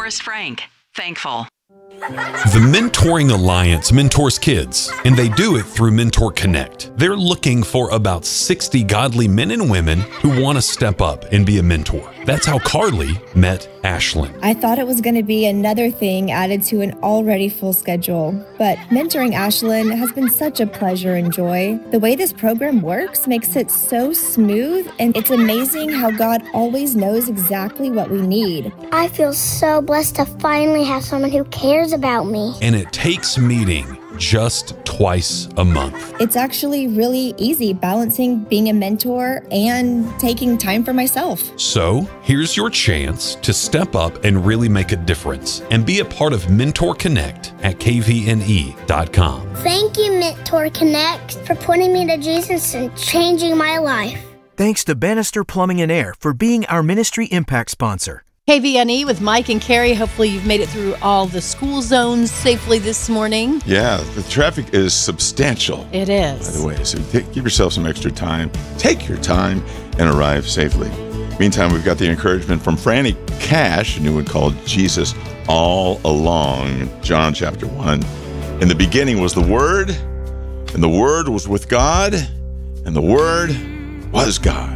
Forrest Frank. Thankful. The Mentoring Alliance mentors kids, and they do it through Mentor Connect. They're looking for about 60 godly men and women who want to step up and be a mentor. That's how Carly met Ashlyn. I thought it was going to be another thing added to an already full schedule, but mentoring Ashlyn has been such a pleasure and joy. The way this program works makes it so smooth, and it's amazing how God always knows exactly what we need. I feel so blessed to finally have someone who cares about me. And it takes meeting just twice a month. It's actually really easy balancing being a mentor and taking time for myself. So here's your chance to step up and really make a difference and be a part of Mentor Connect at kvne.com. Thank you, Mentor Connect, for pointing me to Jesus and changing my life. Thanks to Bannister Plumbing and Air for being our ministry impact sponsor. KVNE with Mike and Carrie. Hopefully you've made it through all the school zones safely this morning. Yeah, the traffic is substantial. It is. By the way, so give yourself some extra time. Take your time and arrive safely. Meantime, we've got the encouragement from Franny Cash, a new one called Jesus All Along, John chapter 1. In the beginning was the Word, and the Word was with God, and the Word was God.